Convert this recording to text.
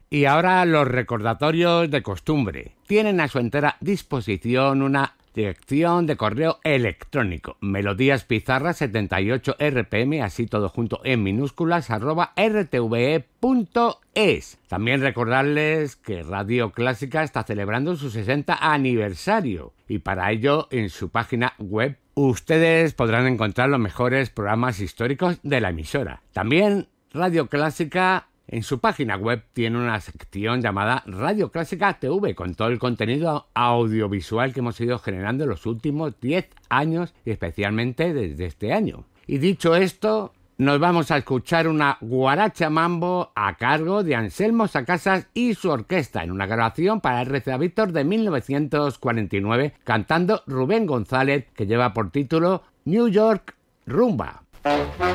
Y ahora los recordatorios de costumbre. Tienen a su entera disposición una dirección de correo electrónico: melodíaspizarra78rpm, así todo junto en minúsculas, @rtve.es. También recordarles que Radio Clásica está celebrando su 60 aniversario y para ello en su página web ustedes podrán encontrar los mejores programas históricos de la emisora. También Radio Clásica en su página web tiene una sección llamada Radio Clásica TV con todo el contenido audiovisual que hemos ido generando en los últimos 10 años y especialmente desde este año. Y dicho esto, nos vamos a escuchar una guaracha mambo a cargo de Anselmo Sacasas y su orquesta en una grabación para RCA Víctor de 1949 cantando Rubén González, que lleva por título New York Rumba.